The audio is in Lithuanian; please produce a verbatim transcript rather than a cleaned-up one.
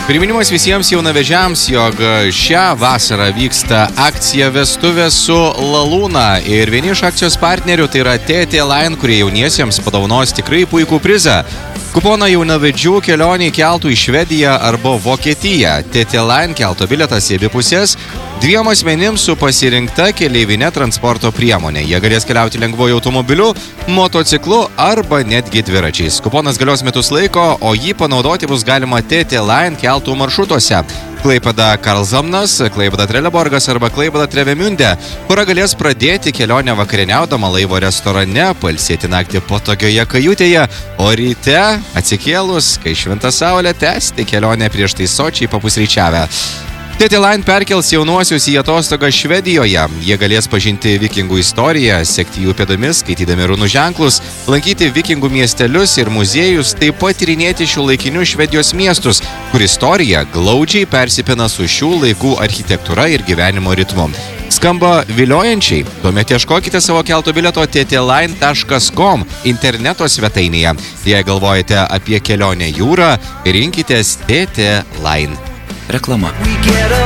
Priminimas visiems jaunavedžiams, jog šią vasarą vyksta akcija Vestuvės su Lalūna ir vieni iš akcijos partnerių tai yra T T Line, kurie jauniesiems padovanos tikrai puikų prizą. Kuponą jaunavedžių kelionį keltų į Švediją arba Vokietiją. T T Line kelto bilietas į abi pusės dviem asmenims su pasirinkta keleivinė transporto priemonė. Jie galės keliauti lengvuoju automobiliu, motociklu arba netgi dviračiais. Kuponas galios metus laiko, o jį panaudoti bus galima T T Line keltų maršrutuose. Klaipėda Karlshamnas, Klaipėda Trelleborgas arba Klaipėda Travemünde, kur galės pradėti kelionę vakarieniaudama laivo restorane, pailsėti naktį patogioje kajutėje, o ryte atsikėlus, kai šventa saulė, tęsti kelionę prieš tai sočiai papusryčiavę. T T Line perkels jaunuosius į atostogą Švedijoje. Jie galės pažinti vikingų istoriją, sekti jų pėdomis, skaitydami runų ženklus, lankyti vikingų miestelius ir muziejus, taip pat tyrinėti šiuolaikinius Švedijos miestus, kur istorija glaudžiai persipina su šių laikų architektūra ir gyvenimo ritmu. Skamba viliojančiai? Tuomet ieškokite savo kelto bilieto t t line taškas com interneto svetainėje. Jei galvojate apie kelionę jūrą, rinkitės T T Line. Reklama.